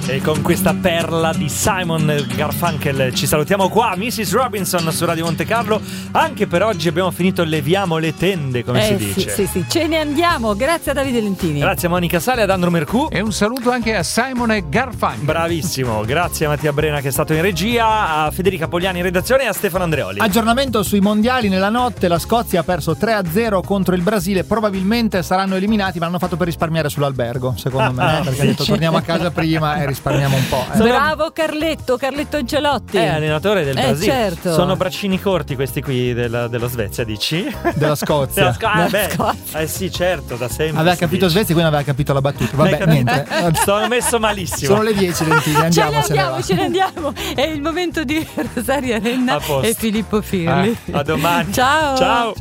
E con questa perla di Simon Garfunkel ci salutiamo qua, Mrs. Robinson su Radio Monte Carlo. Anche per oggi abbiamo finito Leviamo le tende, come si dice. Sì, ce ne andiamo. Grazie a Davide Lentini. Grazie a Monica Sale, ad Andro Mercù. E un saluto anche a Simon Garfunkel. Bravissimo, grazie a Mattia Brena che è stato in regia, a Federica Pogliani in redazione e a Stefano Andreoli. Aggiornamento sui mondiali: nella notte la Scozia ha perso 3-0 contro il Brasile, probabilmente saranno eliminati, ma l'hanno fatto per risparmiare sull'Albergo, secondo me, perché ha detto torniamo a casa prima e risparmiamo un po'. Bravo Carletto Ancelotti. Allenatore del Brasile. Certo. Sono braccini corti questi qui della Svezia, dici? Della Scozia. Scozia. Sì, certo, da sempre. Aveva capito Svezia, quindi aveva capito la battuta. Vabbè, niente. Sono messo malissimo. Sono le 10 Lentini, andiamo. Ce ne andiamo. È il momento di Rosaria Renna e Filippo Firli. A domani. Ciao.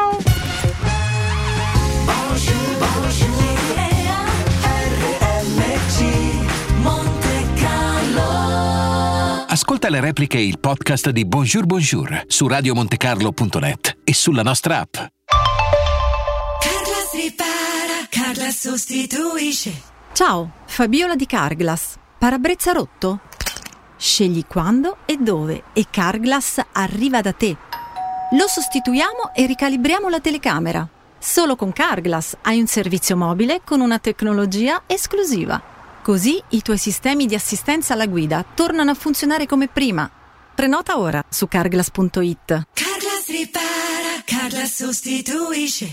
Ascolta le repliche e il podcast di Bonjour Bonjour su radiomontecarlo.net e sulla nostra app. Carglass ripara, Carglass sostituisce. Ciao, Fabiola di Carglass. Parabrezza rotto? Scegli quando e dove e Carglass arriva da te. Lo sostituiamo e ricalibriamo la telecamera. Solo con Carglass hai un servizio mobile con una tecnologia esclusiva. Così i tuoi sistemi di assistenza alla guida tornano a funzionare come prima. Prenota ora su carglass.it. Carglass ripara, Carglass sostituisce.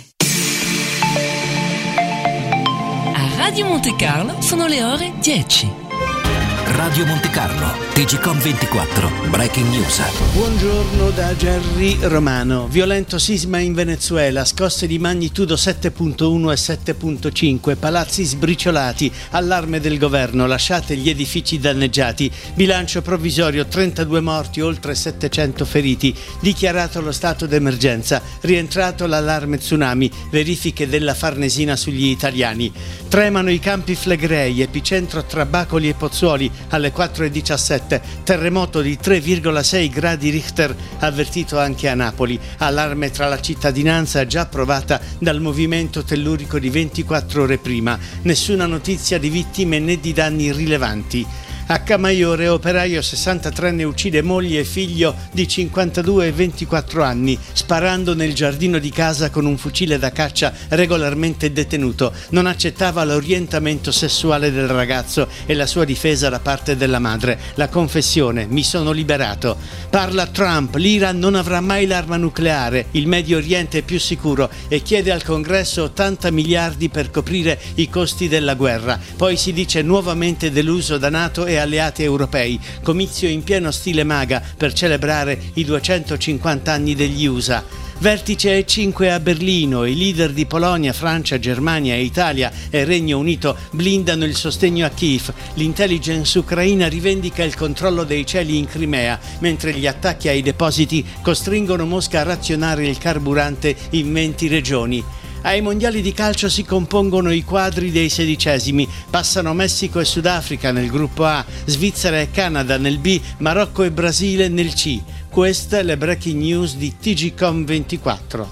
A Radio Monte Carlo sono le ore 10. Radio Monte Carlo, TGcom 24, Breaking News. Buongiorno da Gerry Romano. Violento sisma in Venezuela, scosse di magnitudo 7.1 e 7.5, palazzi sbriciolati, allarme del governo, lasciate gli edifici danneggiati, bilancio provvisorio 32 morti, oltre 700 feriti, dichiarato lo stato d'emergenza, rientrato l'allarme tsunami, verifiche della Farnesina sugli italiani. Tremano i Campi Flegrei, epicentro tra Bacoli e Pozzuoli, alle 4:17, terremoto di 3,6 gradi Richter avvertito anche a Napoli, allarme tra la cittadinanza già approvata dal movimento tellurico di 24 ore prima, nessuna notizia di vittime né di danni rilevanti. A Camaiore, operaio 63enne uccide moglie e figlio di 52 e 24 anni, sparando nel giardino di casa con un fucile da caccia regolarmente detenuto. Non accettava l'orientamento sessuale del ragazzo e la sua difesa da parte della madre. La confessione: mi sono liberato. Parla Trump, l'Iran non avrà mai l'arma nucleare, il Medio Oriente è più sicuro e chiede al Congresso 80 miliardi per coprire i costi della guerra. Poi si dice nuovamente deluso da NATO e alleati europei, comizio in pieno stile MAGA per celebrare i 250 anni degli USA. Vertice E5 a Berlino, i leader di Polonia, Francia, Germania, Italia e Regno Unito blindano il sostegno a Kiev. L'intelligence ucraina rivendica il controllo dei cieli in Crimea, mentre gli attacchi ai depositi costringono Mosca a razionare il carburante in 20 regioni. Ai mondiali di calcio si compongono i quadri dei 16esimi, passano Messico e Sudafrica nel gruppo A, Svizzera e Canada nel B, Marocco e Brasile nel C. Queste le breaking news di TGcom 24.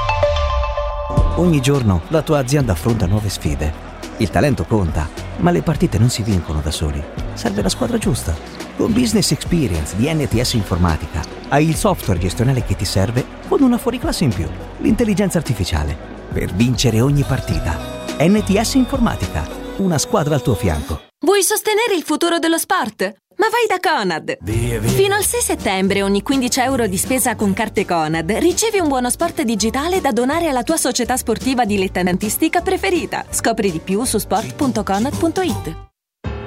Ogni giorno la tua azienda affronta nuove sfide. Il talento conta, ma le partite non si vincono da soli. Serve la squadra giusta. Con Business Experience di NTS Informatica hai il software gestionale che ti serve con una fuoriclasse in più, l'intelligenza artificiale, per vincere ogni partita. NTS Informatica, una squadra al tuo fianco. Vuoi sostenere il futuro dello sport? Ma vai da Conad! Fino al 6 settembre ogni 15 euro di spesa con carte Conad ricevi un buono sport digitale da donare alla tua società sportiva dilettantistica preferita. Scopri di più su sport.conad.it.